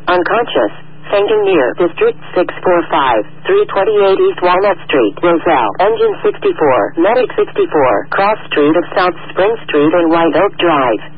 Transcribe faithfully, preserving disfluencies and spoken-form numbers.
unconscious, fainting near District six forty-five, three twenty-eight East Walnut Street, Roselle. Engine sixty-four, Medic sixty-four, Cross Street of South Spring Street and White Oak Drive.